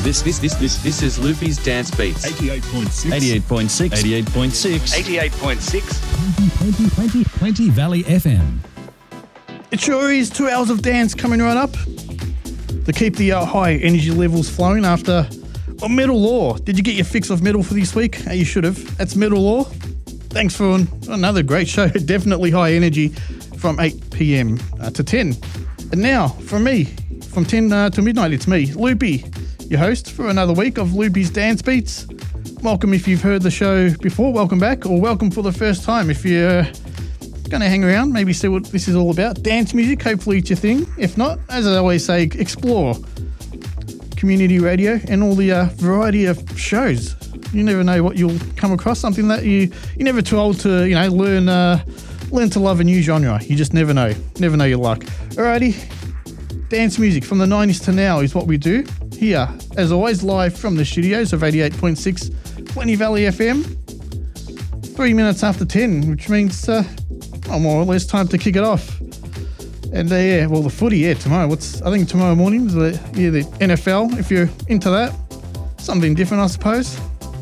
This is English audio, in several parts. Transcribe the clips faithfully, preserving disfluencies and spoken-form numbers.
This this this this this is Loopy's Dance Beats. eighty-eight point six. eighty-eight point six. eighty-eight point six. eighty-eight point six. twenty, twenty, twenty Valley F M. It sure is. Two hours of dance coming right up to keep the uh, high energy levels flowing after oh, Metal Law. Did you get your fix of metal for this week? Uh, you should have. That's Metal Law. Thanks for an, another great show. Definitely high energy from eight p.m. Uh, to ten. And now, from me, from ten uh, to midnight, it's me, Loopy, your host for another week of Loopy's Dance Beats. Welcome if you've heard the show before, welcome back, or welcome for the first time if you're going to hang around, maybe see what this is all about. Dance music, hopefully it's your thing. If not, as I always say, explore community radio and all the uh, variety of shows. You never know what you'll come across, something that you, you're never too old to, you know, learn uh, learn to love a new genre. You just never know. Never know your luck. Alrighty, dance music from the nineties to now is what we do. Here, as always, live from the studios of eighty-eight point six twenty Valley F M. Three minutes after ten, which means uh, oh, more or less time to kick it off. And uh, yeah, well, the footy, yeah, tomorrow. What's I think tomorrow morning is the yeah the N F L. If you're into that, something different, I suppose.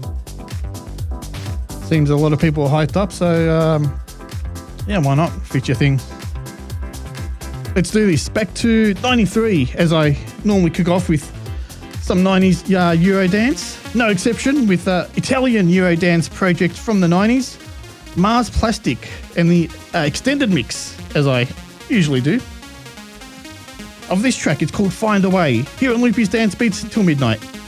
Seems a lot of people are hyped up, so um, yeah, why not? If it's your thing. Let's do this. Back to ninety-three, as I normally kick off with some nineties uh, Eurodance. No exception with uh, Italian Eurodance project from the nineties, Mars Plastic, and the uh, extended mix, as I usually do, of this track. It's called Find a Way, here on Loopy's Dance Beats until midnight.